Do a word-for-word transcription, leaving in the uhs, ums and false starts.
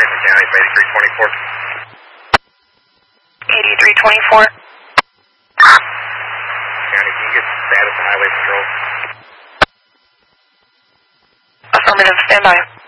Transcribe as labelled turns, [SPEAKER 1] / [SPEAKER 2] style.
[SPEAKER 1] Franklin County, eighty-three twenty-four.
[SPEAKER 2] eighty-three twenty-four.
[SPEAKER 1] County, can you get status on highway patrol?
[SPEAKER 2] Affirmative, standby.